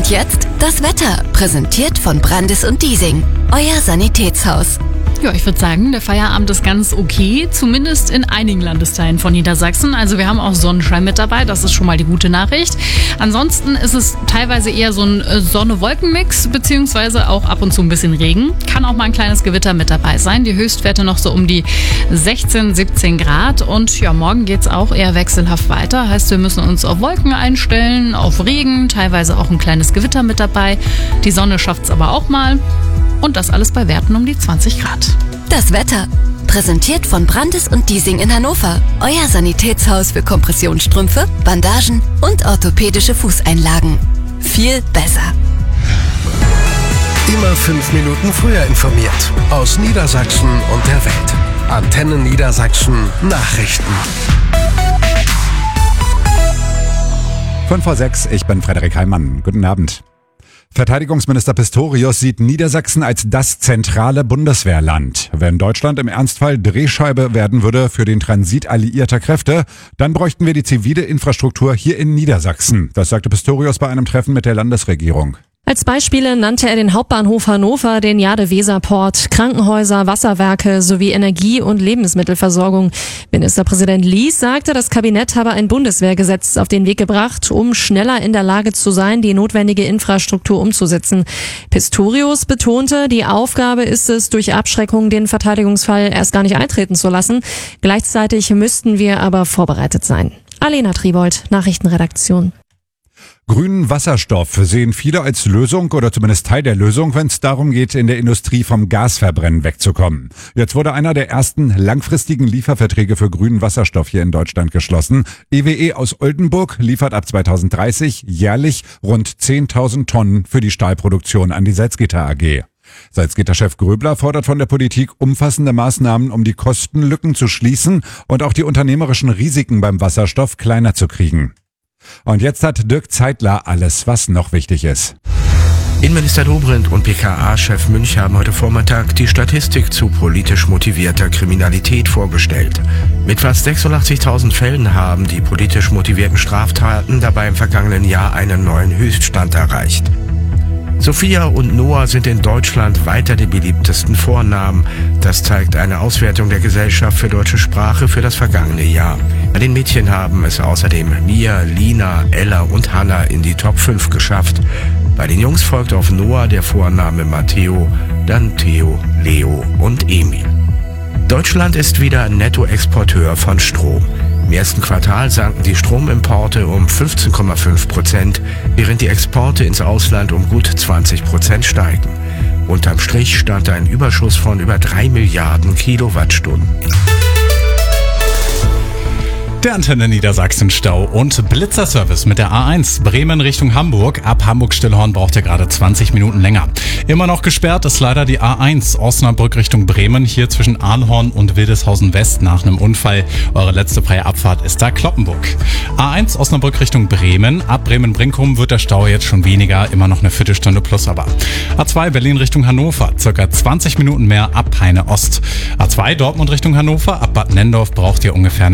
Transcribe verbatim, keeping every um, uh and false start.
Und jetzt das Wetter, präsentiert von Brandis und Diesing, euer Sanitätshaus. Ja, ich würde sagen, der Feierabend ist ganz okay, zumindest in einigen Landesteilen von Niedersachsen. Also wir haben auch Sonnenschein mit dabei, das ist schon mal die gute Nachricht. Ansonsten ist es teilweise eher so ein Sonne-Wolken-Mix, beziehungsweise auch ab und zu ein bisschen Regen. Kann auch mal ein kleines Gewitter mit dabei sein. Die Höchstwerte noch so um die sechzehn, siebzehn Grad. Und ja, morgen geht's auch eher wechselhaft weiter. Heißt, wir müssen uns auf Wolken einstellen, auf Regen, teilweise auch ein kleines Gewitter mit dabei. Die Sonne schafft's aber auch mal. Und das alles bei Werten um die zwanzig Grad. Das Wetter, präsentiert von Brandis und Diesing in Hannover. Euer Sanitätshaus für Kompressionsstrümpfe, Bandagen und orthopädische Fußeinlagen. Viel besser. Immer fünf Minuten früher informiert. Aus Niedersachsen und der Welt. Antenne Niedersachsen Nachrichten. fünf vor sechs, ich bin Frederik Heimann. Guten Abend. Verteidigungsminister Pistorius sieht Niedersachsen als das zentrale Bundeswehrland. Wenn Deutschland im Ernstfall Drehscheibe werden würde für den Transit alliierter Kräfte, dann bräuchten wir die zivile Infrastruktur hier in Niedersachsen. Das sagte Pistorius bei einem Treffen mit der Landesregierung. Als Beispiele nannte er den Hauptbahnhof Hannover, den Jade-Weser-Port, Krankenhäuser, Wasserwerke sowie Energie- und Lebensmittelversorgung. Ministerpräsident Lies sagte, das Kabinett habe ein Bundeswehrgesetz auf den Weg gebracht, um schneller in der Lage zu sein, die notwendige Infrastruktur umzusetzen. Pistorius betonte, die Aufgabe ist es, durch Abschreckung den Verteidigungsfall erst gar nicht eintreten zu lassen. Gleichzeitig müssten wir aber vorbereitet sein. Alena Triebold, Nachrichtenredaktion. Grünen Wasserstoff sehen viele als Lösung oder zumindest Teil der Lösung, wenn es darum geht, in der Industrie vom Gasverbrennen wegzukommen. Jetzt wurde einer der ersten langfristigen Lieferverträge für grünen Wasserstoff hier in Deutschland geschlossen. E W E aus Oldenburg liefert ab zweitausenddreißig jährlich rund zehntausend Tonnen für die Stahlproduktion an die Salzgitter A G. Salzgitter-Chef Gröbler fordert von der Politik umfassende Maßnahmen, um die Kostenlücken zu schließen und auch die unternehmerischen Risiken beim Wasserstoff kleiner zu kriegen. Und jetzt hat Dirk Zeitler alles, was noch wichtig ist. Innenminister Dobrindt und B K A-Chef Münch haben heute Vormittag die Statistik zu politisch motivierter Kriminalität vorgestellt. Mit fast sechsundachtzigtausend Fällen haben die politisch motivierten Straftaten dabei im vergangenen Jahr einen neuen Höchststand erreicht. Sophia und Noah sind in Deutschland weiter die beliebtesten Vornamen. Das zeigt eine Auswertung der Gesellschaft für deutsche Sprache für das vergangene Jahr. Bei den Mädchen haben es außerdem Mia, Lina, Ella und Hannah in die Top fünf geschafft. Bei den Jungs folgt auf Noah der Vorname Matteo, dann Theo, Leo und Emil. Deutschland ist wieder Nettoexporteur von Strom. Im ersten Quartal sanken die Stromimporte um fünfzehn Komma fünf Prozent, während die Exporte ins Ausland um gut zwanzig Prozent steigen. Unterm Strich stand ein Überschuss von über drei Milliarden Kilowattstunden. Der Antenne Niedersachsen Stau und Blitzerservice mit der A eins Bremen Richtung Hamburg. Ab Hamburg-Stillhorn braucht ihr gerade zwanzig Minuten länger. Immer noch gesperrt ist leider die A eins Osnabrück Richtung Bremen, hier zwischen Arnhorn und Wildeshausen West nach einem Unfall. Eure letzte freie Abfahrt ist da Cloppenburg. A eins Osnabrück Richtung Bremen. Ab Bremen-Brinkum wird der Stau jetzt schon weniger, immer noch eine Viertelstunde plus aber. A zwei Berlin Richtung Hannover, circa zwanzig Minuten mehr ab Peine Ost. A zwei Dortmund Richtung Hannover, ab Bad Nendorf braucht ihr ungefähr